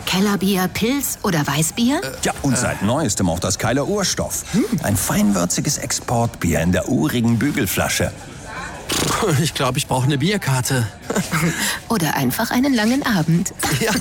Kellerbier, Pils oder Weißbier? Ja, und seit neuestem auch das Keiler Urstoff. Ein feinwürziges Exportbier in der urigen Bügelflasche. Ich glaube, ich brauche eine Bierkarte. Oder einfach einen langen Abend. Ja.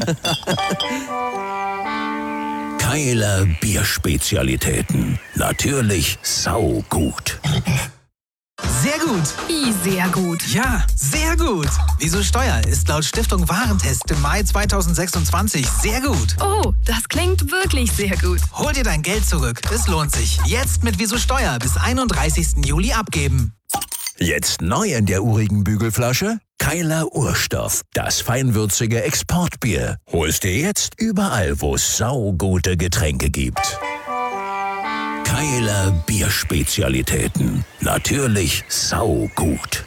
Keiler Bierspezialitäten. Natürlich saugut. Sehr gut. Wie sehr gut. Ja, sehr gut. Wieso Steuer ist laut Stiftung Warentest im Mai 2026 sehr gut. Oh, das klingt wirklich sehr gut. Hol dir dein Geld zurück. Es lohnt sich. Jetzt mit Wieso Steuer bis 31. Juli abgeben. Jetzt neu in der urigen Bügelflasche? Keiler Urstoff. Das feinwürzige Exportbier. Holst dir jetzt überall, wo es saugute Getränke gibt. Keiler Bierspezialitäten. Natürlich saugut.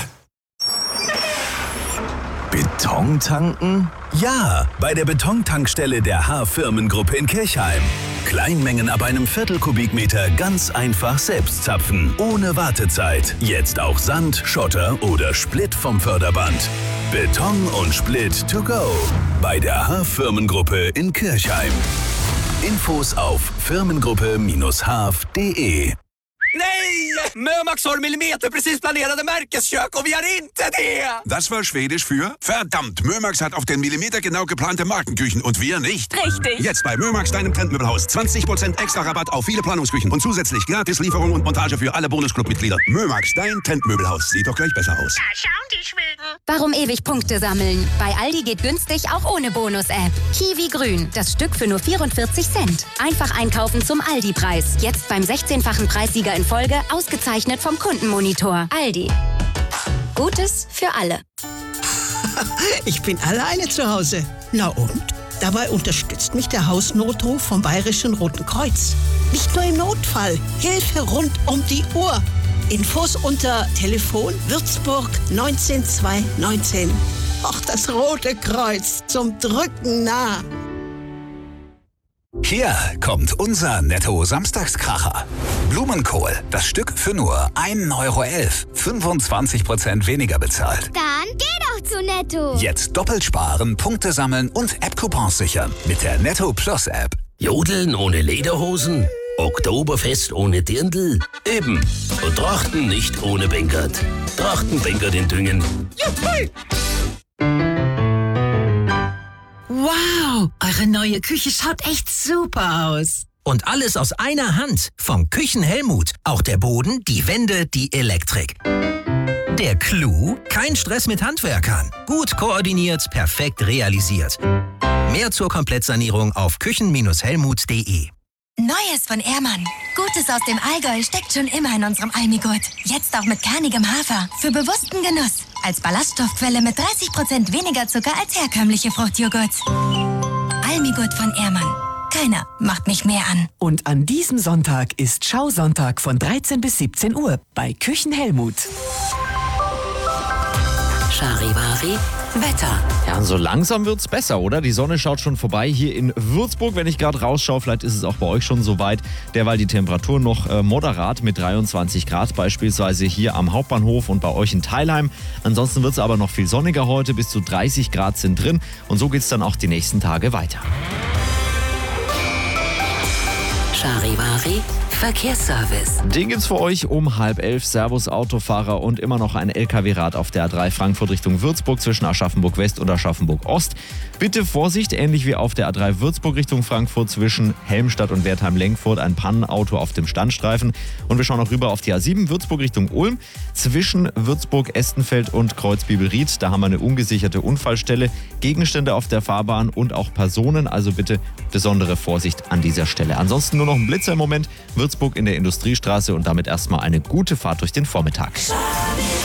Beton tanken? Ja, bei der Betontankstelle der H-Firmengruppe in Kirchheim. Kleinmengen ab einem Viertelkubikmeter ganz einfach selbst zapfen, ohne Wartezeit. Jetzt auch Sand, Schotter oder Split vom Förderband. Beton und Split to go. Bei der H-Firmengruppe in Kirchheim. Infos auf firmengruppe-hav.de. Nej! Mömax har millimeterprecis planerade märkeskök och vi har inte det! Das war Schwedisch für verdammt. Mömax hat auf den Millimeter genau geplante Markenküchen und wir nicht. Richtig. Jetzt bei Mömax, deinem Trendmöbelhaus. 20% extra Rabatt auf viele Planungsküchen und zusätzlich gratis Lieferung und Montage für alle Bonusclub-Mitglieder. Mömax, dein Trendmöbelhaus. Sieht doch gleich besser aus. Da schauen die Schweden. Warum ewig Punkte sammeln? Bei Aldi geht günstig auch ohne Bonus-App. Kiwi Grün, das Stück für nur 44 Cent. Einfach einkaufen zum Aldi-Preis. Jetzt beim 16-fachen Preissieger in Folge, ausgezeichnet vom Kundenmonitor. Aldi. Gutes für alle. Ich bin alleine zu Hause. Na und? Dabei unterstützt mich der Hausnotruf vom Bayerischen Roten Kreuz. Nicht nur im Notfall. Hilfe rund um die Uhr. Infos unter Telefon Würzburg 19219. Ach, das Rote Kreuz. Zum Drücken nah. Hier kommt unser Netto-Samstagskracher. Blumenkohl, das Stück für nur 1,11 Euro. 25% weniger bezahlt. Dann geh doch zu Netto. Jetzt doppelt sparen, Punkte sammeln und App-Coupons sichern mit der Netto Plus App. Jodeln ohne Lederhosen? Oktoberfest ohne Dirndl? Eben. Und Trachten nicht ohne Bänkert. Trachtenbänkert in Düngen. Juhu! Wow, eure neue Küche schaut echt super aus. Und alles aus einer Hand. Vom Küchenhelmut. Auch der Boden, die Wände, die Elektrik. Der Clou? Kein Stress mit Handwerkern. Gut koordiniert, perfekt realisiert. Mehr zur Komplettsanierung auf küchen-helmut.de. Neues von Ehrmann. Gutes aus dem Allgäu steckt schon immer in unserem Almigurt. Jetzt auch mit kernigem Hafer. Für bewussten Genuss. Als Ballaststoffquelle mit 30% weniger Zucker als herkömmliche Fruchtjoghurts. Almigurt von Ehrmann. Keiner macht mich mehr an. Und an diesem Sonntag ist Schausonntag von 13 bis 17 Uhr bei Küchenhelmut. Charivari Wetter. Ja, und so langsam wird's besser, oder? Die Sonne schaut schon vorbei hier in Würzburg. Wenn ich gerade rausschaue, vielleicht ist es auch bei euch schon soweit. Derweil die Temperatur noch moderat mit 23 Grad beispielsweise hier am Hauptbahnhof und bei euch in Theilheim. Ansonsten wird's aber noch viel sonniger heute. Bis zu 30 Grad sind drin. Und so geht's dann auch die nächsten Tage weiter. Charivari Verkehrsservice. Den gibt's für euch um 10:30. Servus Autofahrer und immer noch ein LKW-Rad auf der A3 Frankfurt Richtung Würzburg zwischen Aschaffenburg West und Aschaffenburg Ost. Bitte Vorsicht, ähnlich wie auf der A3 Würzburg Richtung Frankfurt zwischen Helmstadt und Wertheim-Lenkfurt ein Pannenauto auf dem Standstreifen. Und wir schauen auch rüber auf die A7 Würzburg Richtung Ulm zwischen Würzburg-Estenfeld und Kreuzbibelried. Da haben wir eine ungesicherte Unfallstelle, Gegenstände auf der Fahrbahn und auch Personen. Also bitte besondere Vorsicht an dieser Stelle. Ansonsten nur noch ein Blitzer im Moment. Würzburg in der Industriestraße und damit erstmal eine gute Fahrt durch den Vormittag.